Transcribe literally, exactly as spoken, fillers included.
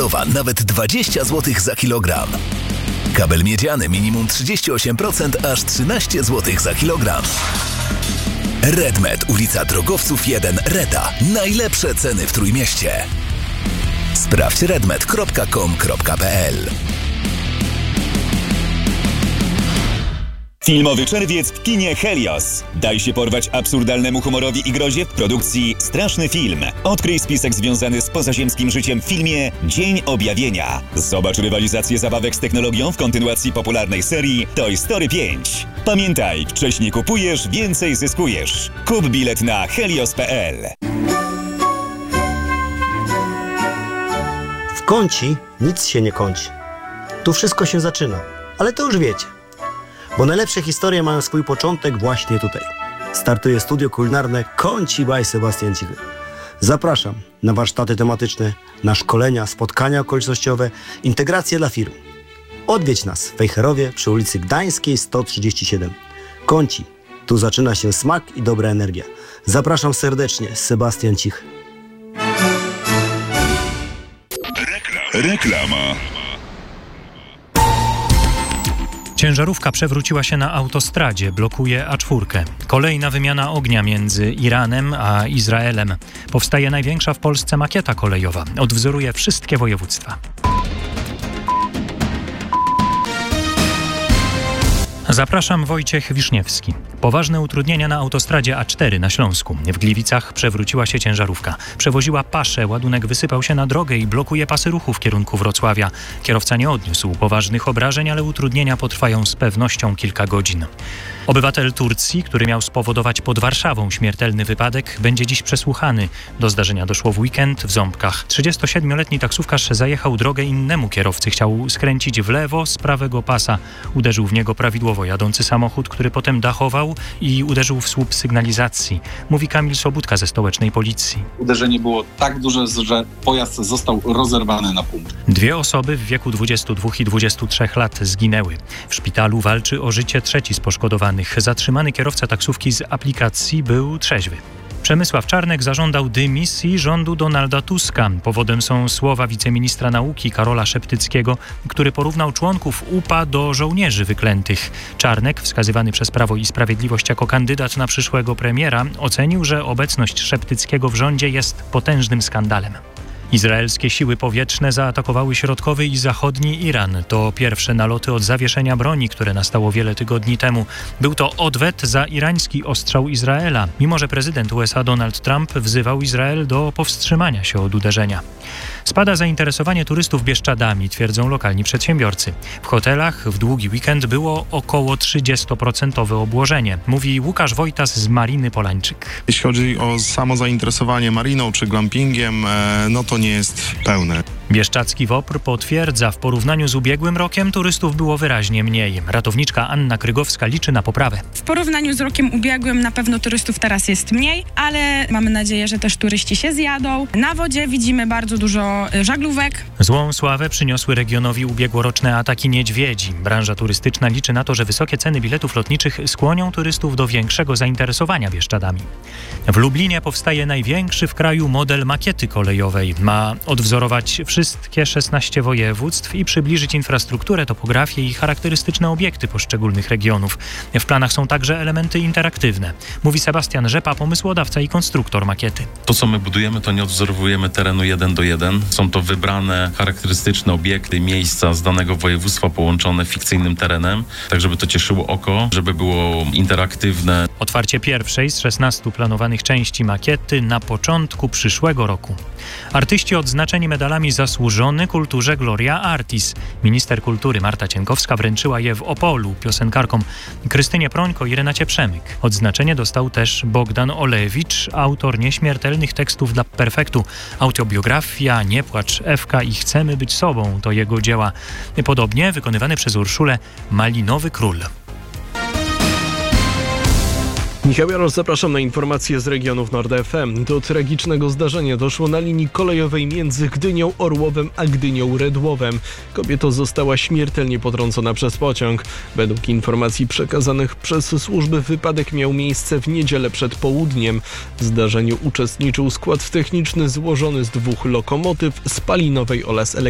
samochodowa nawet dwadzieścia złotych za kilogram. Kabel miedziany minimum trzydzieści osiem procent, aż trzynaście złotych za kilogram. Redmed, ulica Drogowców jeden, Reda. Najlepsze ceny w Trójmieście. Sprawdź redmed kropka com kropka p l. Filmowy czerwiec w kinie Helios. Daj się porwać absurdalnemu humorowi i grozie w produkcji Straszny Film. Odkryj spisek związany z pozaziemskim życiem w filmie Dzień Objawienia. Zobacz rywalizację zabawek z technologią w kontynuacji popularnej serii Toy Story pięć. Pamiętaj, wcześniej kupujesz, więcej zyskujesz. Kup bilet na helios kropka p l. W Kąci nic się nie kończy. Tu wszystko się zaczyna, ale to już wiecie. Bo najlepsze historie mają swój początek właśnie tutaj. Startuje studio kulinarne Kąci by Sebastian Cichy. Zapraszam na warsztaty tematyczne, na szkolenia, spotkania okolicznościowe, integracje dla firm. Odwiedź nas w Wejherowie przy ulicy Gdańskiej sto trzydzieści siedem. Kąci. Tu zaczyna się smak i dobra energia. Zapraszam serdecznie, Sebastian Cichy. Reklama. Ciężarówka przewróciła się na autostradzie, blokuje A cztery. Kolejna wymiana ognia między Iranem a Izraelem. Powstaje największa w Polsce makieta kolejowa. Odwzoruje wszystkie województwa. Zapraszam, Wojciech Wiszniewski. Poważne utrudnienia na autostradzie A cztery na Śląsku. W Gliwicach przewróciła się ciężarówka. Przewoziła paszę, ładunek wysypał się na drogę i blokuje pasy ruchu w kierunku Wrocławia. Kierowca nie odniósł poważnych obrażeń, ale utrudnienia potrwają z pewnością kilka godzin. Obywatel Turcji, który miał spowodować pod Warszawą śmiertelny wypadek, będzie dziś przesłuchany. Do zdarzenia doszło w weekend w Ząbkach. trzydziestosiedmioletni taksówkarz zajechał drogę innemu kierowcy. Chciał skręcić w lewo z prawego pasa. Uderzył w niego prawidłowo jadący samochód, który potem dachował i uderzył w słup sygnalizacji. Mówi Kamil Sobudka ze stołecznej policji. Uderzenie było tak duże, że pojazd został rozerwany na pół. Dwie osoby w wieku dwudziestu dwóch i dwudziestu trzech lat zginęły. W szpitalu walczy o życie trzeci z poszkodowanych. Zatrzymany kierowca taksówki z aplikacji był trzeźwy. Przemysław Czarnek zażądał dymisji rządu Donalda Tuska. Powodem są słowa wiceministra nauki Karola Szeptyckiego, który porównał członków U P A do żołnierzy wyklętych. Czarnek, wskazywany przez Prawo i Sprawiedliwość jako kandydat na przyszłego premiera, ocenił, że obecność Szeptyckiego w rządzie jest potężnym skandalem. Izraelskie siły powietrzne zaatakowały środkowy i zachodni Iran. To pierwsze naloty od zawieszenia broni, które nastało wiele tygodni temu. Był to odwet za irański ostrzał Izraela, mimo że prezydent U S A Donald Trump wzywał Izrael do powstrzymania się od uderzenia. Spada zainteresowanie turystów Bieszczadami, twierdzą lokalni przedsiębiorcy. W hotelach w długi weekend było około trzydziestoprocentowe obłożenie, mówi Łukasz Wojtas z Mariny Polańczyk. Jeśli chodzi o samo zainteresowanie mariną czy glampingiem, no to nie jest pełne. Bieszczadzki W O P R potwierdza, w porównaniu z ubiegłym rokiem turystów było wyraźnie mniej. Ratowniczka Anna Krygowska liczy na poprawę. W porównaniu z rokiem ubiegłym na pewno turystów teraz jest mniej, ale mamy nadzieję, że też turyści się zjadą. Na wodzie widzimy bardzo dużo żaglówek. Złą sławę przyniosły regionowi ubiegłoroczne ataki niedźwiedzi. Branża turystyczna liczy na to, że wysokie ceny biletów lotniczych skłonią turystów do większego zainteresowania Bieszczadami. W Lublinie powstaje największy w kraju model makiety kolejowej. Ma odwzorować wszystkie szesnaście województw i przybliżyć infrastrukturę, topografię i charakterystyczne obiekty poszczególnych regionów. W planach są także elementy interaktywne. Mówi Sebastian Rzepa, pomysłodawca i konstruktor makiety. To, co my budujemy, to nie odwzorowujemy terenu jeden do jeden. Są to wybrane charakterystyczne obiekty, miejsca z danego województwa połączone fikcyjnym terenem, tak żeby to cieszyło oko, żeby było interaktywne. Otwarcie pierwszej z szesnastu planowanych części makiety na początku przyszłego roku. Artyści odznaczeni medalami Zasłużony kulturze Gloria Artis. Minister kultury Marta Cienkowska wręczyła je w Opolu piosenkarkom Krystynie Prońko i Renacie Przemyk. Odznaczenie dostał też Bogdan Olewicz, autor nieśmiertelnych tekstów dla Perfektu. Autobiografia Nie płacz Ewka i Chcemy być sobą to jego dzieła. Podobnie wykonywany przez Urszulę Malinowy Król. Michał Jarosz, zapraszam na informacje z regionów Nord F M. Do tragicznego zdarzenia doszło na linii kolejowej między Gdynią Orłowem a Gdynią Redłowem. Kobieta została śmiertelnie potrącona przez pociąg. Według informacji przekazanych przez służby wypadek miał miejsce w niedzielę przed południem. W zdarzeniu uczestniczył skład techniczny złożony z dwóch lokomotyw spalinowej oraz elektrycznej.